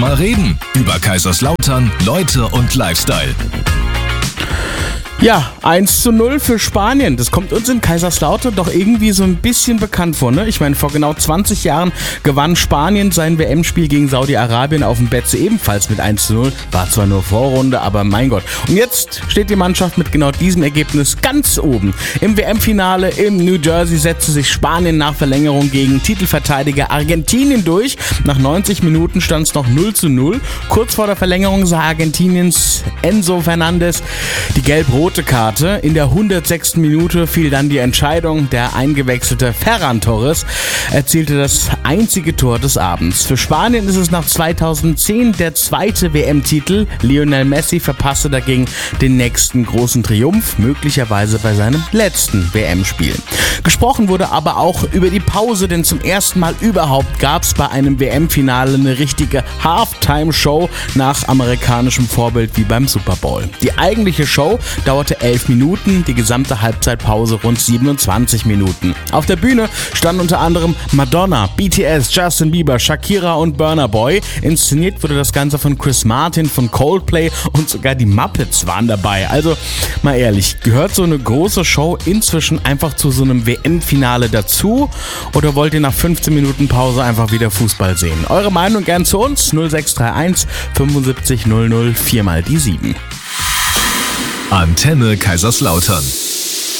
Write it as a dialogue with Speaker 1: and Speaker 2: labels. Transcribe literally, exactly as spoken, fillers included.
Speaker 1: mal reden. Über Kaiserslautern, Leute und Lifestyle.
Speaker 2: Ja, eins zu null für Spanien. Das kommt uns in Kaiserslautern doch irgendwie so ein bisschen bekannt vor, ne? Ich meine, vor genau zwanzig Jahren gewann Spanien sein W M-Spiel gegen Saudi-Arabien auf dem Betze ebenfalls mit eins zu null. War zwar nur Vorrunde, aber mein Gott. Und jetzt steht die Mannschaft mit genau diesem Ergebnis ganz oben. Im W M-Finale im New Jersey setzte sich Spanien nach Verlängerung gegen Titelverteidiger Argentinien durch. Nach neunzig Minuten stand es noch null zu null. Kurz vor der Verlängerung sah Argentiniens Enzo Fernandez die gelb-rote Karte. In der hundertsechsten Minute fiel dann die Entscheidung. Der eingewechselte Ferran Torres erzielte das einzige Tor des Abends. Für Spanien ist es nach zweitausendzehn der zweite W M-Titel. Lionel Messi verpasste dagegen den nächsten großen Triumph, möglicherweise bei seinem letzten W M-Spiel. Gesprochen wurde aber auch über die Pause, denn zum ersten Mal überhaupt gab es bei einem W M-Finale eine richtige Halftime-Show nach amerikanischem Vorbild wie beim Super Bowl. Die eigentliche Show dauerte elf Minuten, die gesamte Halbzeitpause rund siebenundzwanzig Minuten. Auf der Bühne standen unter anderem Madonna, B T S, Justin Bieber, Shakira und Burna Boy. Inszeniert wurde das Ganze von Chris Martin, von Coldplay und sogar die Muppets waren dabei. Also mal ehrlich, gehört so eine große Show inzwischen einfach zu so einem W M-Finale dazu oder wollt ihr nach fünfzehn Minuten Pause einfach wieder Fußball sehen? Eure Meinung gern zu uns, null sechs drei eins fünfundsiebzig null null vier mal die sieben.
Speaker 1: Antenne Kaiserslautern.